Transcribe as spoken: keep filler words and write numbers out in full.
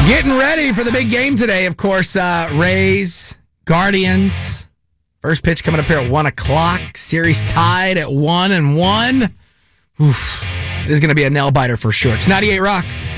Getting ready for the big game today. Of course, uh, Rays, Guardians. First pitch coming up here at one o'clock. Series tied at one and one. Oof. This is going to be a nail biter for sure. It's ninety-eight Rock.